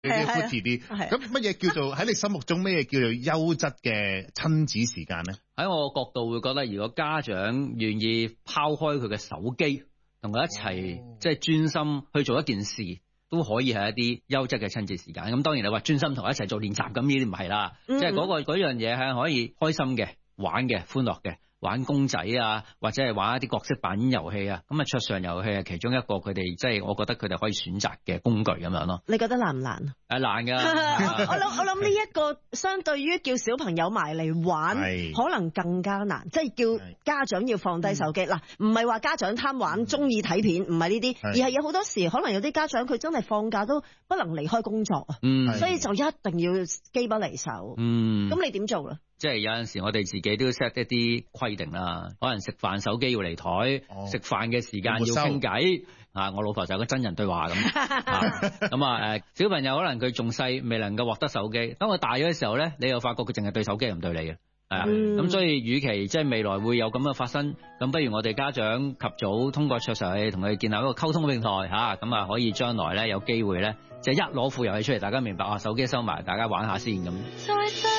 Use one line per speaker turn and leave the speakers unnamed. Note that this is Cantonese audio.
啲膚淺啲。咁乜嘢叫做喺你心目中咩叫做優質嘅親子時間咧？
喺我角度會覺得，如果家長願意拋開佢嘅手機，同佢一齊即係專心去做一件事，都可以係一啲優質嘅親子時間。咁當然你話專心同一齊做練習，咁呢啲唔係啦。即係嗰樣嘢係可以開心嘅、玩嘅、歡樂嘅。玩公仔啊，或者係玩一啲角色扮演遊戲啊，咁啊桌上遊戲係其中一個佢哋即係我覺得佢哋可以選擇嘅工具咁樣咯。
你覺得難唔難啊？
難㗎。
我諗呢一個相對於叫小朋友埋嚟玩，可能更加難，即係叫家長要放低手機。嗱，唔係話家長貪玩中意睇片，唔係呢啲，而係有好多時可能有啲家長佢真係放假都不能離開工作啊，所以就一定要機不離手。咁你點做咧？
即係有陣時我哋自己都要 set 一啲規定啦，可能食飯手機要離台，食飯嘅時間要傾偈。我老婆就有個真人對話咁。咁小朋友可能佢仲細，未能夠獲得手機。當佢大咗嘅時候咧，你又發覺佢淨係對手機唔對你嘅。咁所以與其即係未來會有咁嘅發生，咁不如我哋家長及早通過桌上去同佢建立一個溝通平台咁啊可以將來咧有機會咧，就一攞副遊戲出嚟，大家明白手機收埋，大家玩下先咁。